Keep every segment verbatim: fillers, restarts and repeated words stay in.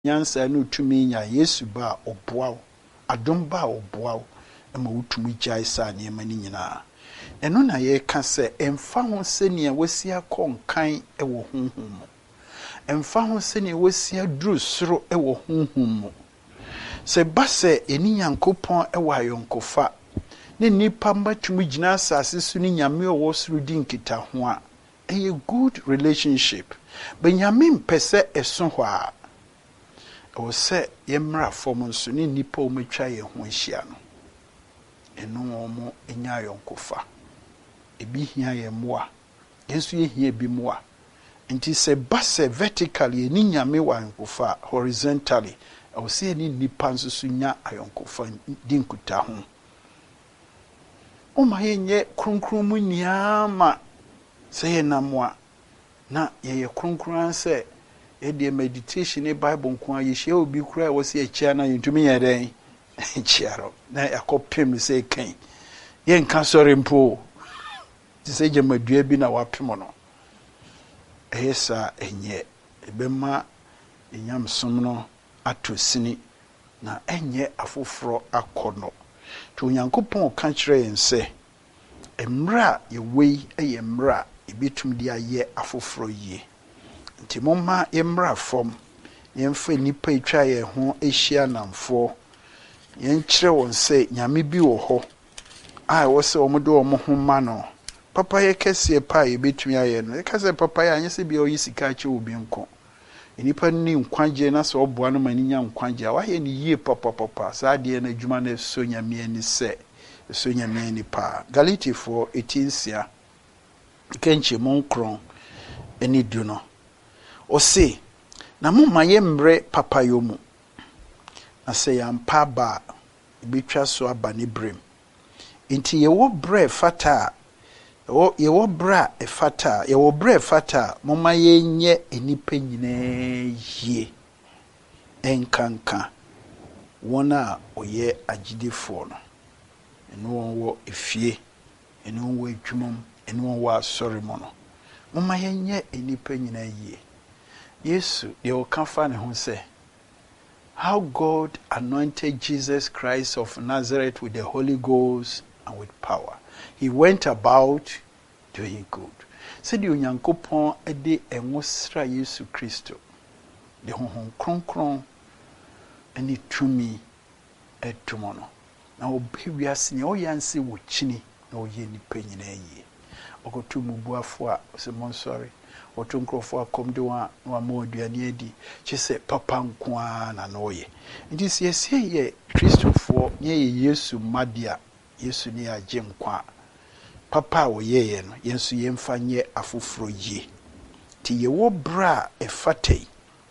nyansa no tumi nya Yesu ba oboawo adom ba oboawo ma wutumi gyae sa ne ma ni nyina eno na ye ka se emfa ho se ne wasia konkan e wo honhom mo emfa ho se ne wasia duru soro e wo honhom mo se ba se eni Nyankopon e wa yonkofa ne nipa matumi gyina asase so ni nyame owo soro di nkita ho a a good relationship benyame mpese eso ho a o se yemra fom nso ni nipa o matwa ye ho ahia no eno omo enya yonkofa ebi hia ye moa yenso ye hia bi moa nti se ba se vertically ni nyame wa yonkofa horizontally o se ni nipa nso so nya ayonkofa di nkuta ho o ma yenye kronkron mu niama se ye namwa na ye ye kronkron se e de meditation e bible nko aye hye obi kura wo se achia na yentumi ye den chiaro na yakopem se kan ye nka sori mpo ti se je madua bi na wapem no ehesa enye ebema enyam som no atosini na enye afoforo akono to Nyankopon ka kire yense emra ye wei eye mra ebitum dia ye afoforo ye nti momma emra fom yemfa nipa etwa ye ho ehia namfo yen kire won se nyame bi wo ho a wo se omo de omo ho ma no papa ye kese pa ye betumi aye no ye kase papa ye anye se bi o yisika che obi nko nipa ni nkwaje na so oboa no mani nya nkwaje wa ye ni yie papa papa sa de na adwuma na so nyame ani se so nyame ani pa Galatifo eighteen sia kenche monkron eni du no o se na mumma ye mbre papa yomu na se yampa ba bitwa so aba ne brem nti ye wo bre fata o ye wo bra e fata ye wo bre fata mumma ye nye enipa nyina yie enkanka wona oye agidefo no eno wo efie eno wo adwumom eno wo asori mo no mumma ye nye enipa nyina yie Yesu de o kan fa ne ho se how God anointed Jesus Christ of Nazareth with the Holy Ghost and with power. He went about doing good. Said the Onyankopon ede enwosra Yesu Kristo. De honhom kronkron ani tumi etumono. Na obi wiase ne oyanse wo chini na oye nipa nyina yi. Okotu mubuafo a se mon sorry. Otu nkrofo akomde wa wa moduane adi chise papa nko a na no ye. Nti se ese ye Kristofo nye ye Yesu madia Yesu ni agye nkwa papa wo ye ye no yensu yemfa nye afoforo ye ti ye wo bra e fatei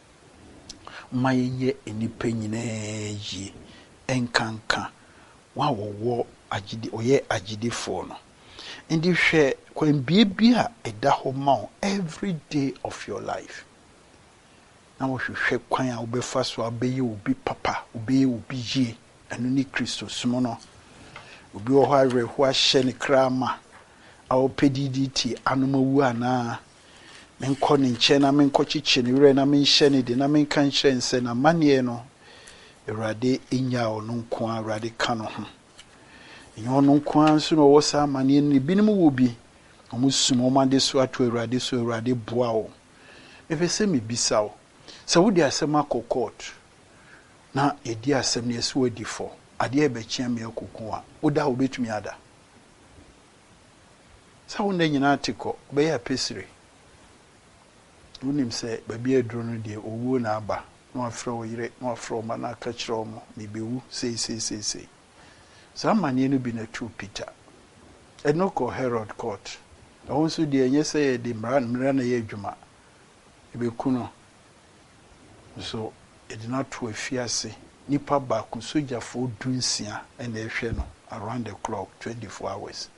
ma ye enipa nyina ye enkanka wa wo wo agide oye agidefo no ndi hwe kwan biebia eda ho ma every day of your life na wo hwe kwan a obefa so abeyi obi papa obeyi obi ye anu ni Kristo sumo no obi wo ha re ho ahye ne krama a opediditi anomawu ana menko ne nche na menko chiche ne were na menhye ne de na menka nhye nse na manie no Ewurade enya ono nko a Ewurade ka no ho enyo ono nko a nso no wo sa manie ne binim wo bi omusum omade so ato Ewurade so Ewurade boa wo efese me bisa wo se wo di asem akokot na edi asem ne eso odi fo ade e be chia me akokon a oda wo betumi ada sa wo nda nyina atiko be ya pesire unim se baby edro no de owu na aba no afro wo yire no afro ma na aka kire omo ne bewu sei sei sei sei sa manie no bi na tu Peter enoko Herod court awon so de enye se de mran mran na ye adwuma ebe kuno so e did not to afiase nipa ba ku soja fo dunsia and ehwe no around the clock twenty-four hours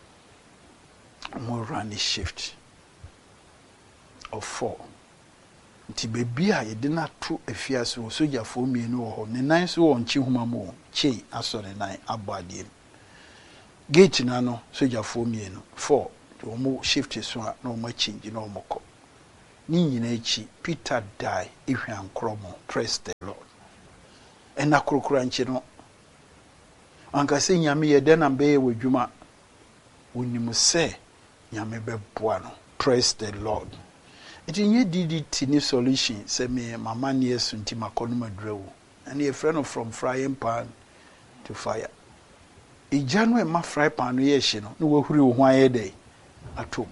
more run shift of four nti bebi a ye did not to afiase wo soja fo mienu wo ho ne nan so wo nchi huma mo chei aso ne nan abade gate na no soja fo mienu four wo mo shift so na wo ma change na wo moko ni nyina echi Peter die ehwan kromo. Praise the Lord. Ena krokora nchi no anka se nyame ye de na be wadwuma wonimu se nyame beboa no. Praise the Lord. It nye D D T ni solution se me mama ne yesu nti makono madrewu. And a friend from frying pan to fire. Ija no e ma fry pan no ye hye no no wahuri wo ho aye dey atom.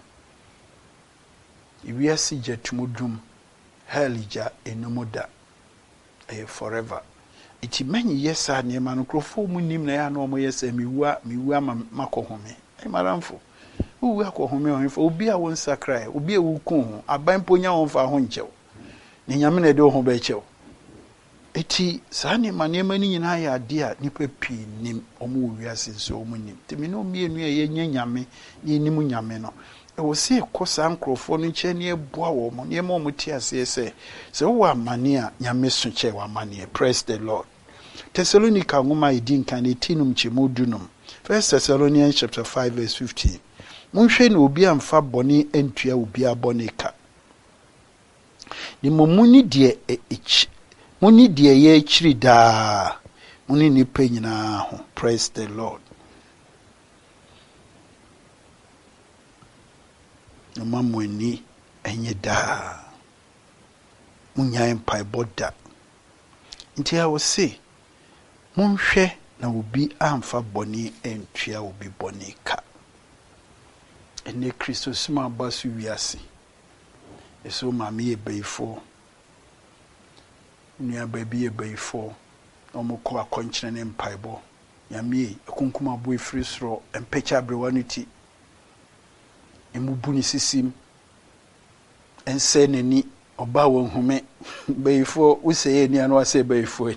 Iwiase jatumudum helija enumoda e forever. Iti manyi yesa ne ma no krofo mu nim na ya no mo yesa miwua miwua makohome. E maramfo. Uwu akohome onfo obi a won sakra obi a wukun ho aban ponya won fa ho nchew. Ne nyame na de ho ba chew. Eti saa ne ma ne ma ni nyina ya ade a nipa pii nim omo wiase so omo nim. Temi no mienu ye nya nyame ne nim nyame no. E wo se kosa nkrofo no nche ne eboa wo mo ne ma omo ti ase se se wo amane a nyame so che wo amane. Praise the Lord. Thessalonica ngoma idin kan etinum chemodunum. First Thessalonians chapter five verse fifteen. Munhwe na obi amfa bone entua obi abone ka. Ni momuni de echi muni de ye ekyiri da. Muni nipa nyina ho. Praise the Lord. Mamweni enye da. Munya empai boda. Nti a wo se munhwe na obi amfa bone entua obi bone ka. Ene Kristo sima basu wiase. Eso mami ebeifo. Nua baby ebeifo. Omo ko akonkyene ne mpaibo. Yami akunkuma boy free sro empecha abrewanuti. Emubu ni sisim. Ense neni oba won hume beifo useye ni anu ase beifo.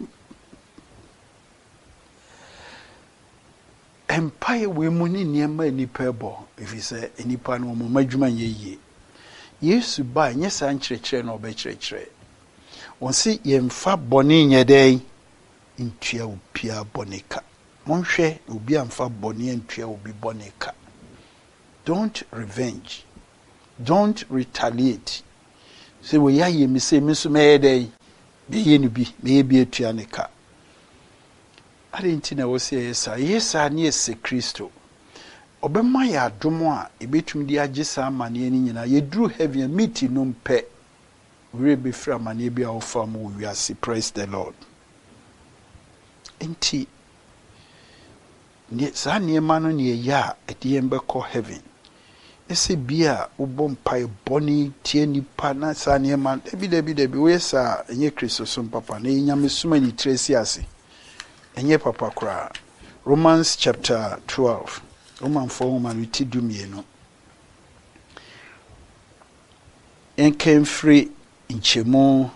Empire we muni niema nipa ebo efise enipa no mo madwuma yeye. Yesu ba nye sa nkyerɛkyerɛ na ɔbɛkyerɛkyerɛ. Wonsi yemfa bɔne nyɛdɛn ntua opia bɔneka. Monhwɛ obi amfa bɔne ntua obi bɔneka. Don't revenge. Don't retaliate. Say we ya ye me say me so me dɛn be ye no bi me ye bi atua ne ka. Adentina wo se yesa yesa ne ese Kristo. Obema ya adomo a ebetum di agisa amane ani nyina yeduru heaven meeting no mpe we be fra amane bia ofa mo wiase. Praise the Lord. Enti ne sa niema no ne ya ede embekɔ heaven ese bia ubompa boni tie nipa na sa niema debi debi debi we sa enye Kristo so papa na nyame suma ni tresi ase enye papa kra. Romans chapter twelve. Roman four man we ti dumienu. Enken free inchemu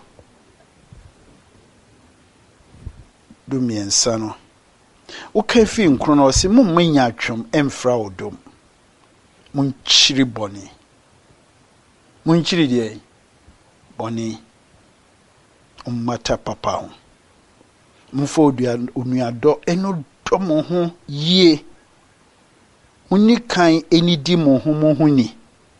dumiensa no. O kan fi nkro no se mum manya atwom emfra odom. Munchiri boni. Munchiri de boni ummata papa ho. Mfo odua onuado eno domo ho yie. Muni kan eni di mo ho mo ho ni.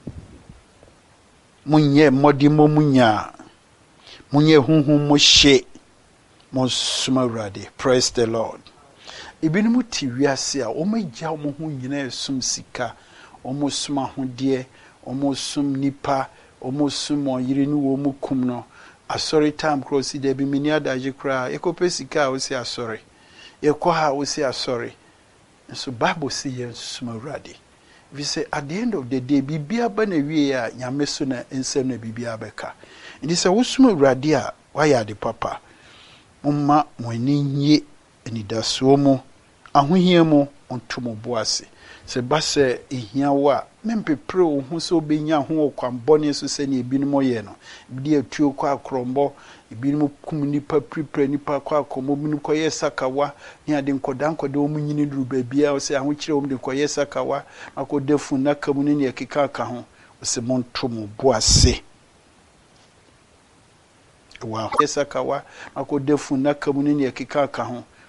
Munye modi mo munya. Munye hunhu mo hye. Mo suma rade. Praise the Lord. Ibinimu ti wiase a omagya mo ho nyina esum sika, omo suma ho de, omo sum nipa, omo sum oyire ni wo mu kum no. Asori time cross de bi mini adaje kra, ekope sika o si asori. Ekɔ ha o si asori. So Bible say yen suma rade. We say at the end of the day bibia ba na wie a nyame so na ensem na bibia beka. Ndi say wo suma rade a waya de papa. Mumma mo ani nye anidaso mo ahohia mo ontomo boase. Se ba se ehia wa mempepre wo hu so benya ho okwambone so se ne ebinimo ye no. Bi atuo kwa akrombo ebinimo kum nipa prepare nipa kwa akomo binu koye sakawa ni ade nkoda nkoda o munyini duru babia o se ahokyere o de koye sakawa akodefu na kamuni ne ekeka aka ho o se montomo boase. Wa sakawa akodefu na kamuni ne ekeka aka ho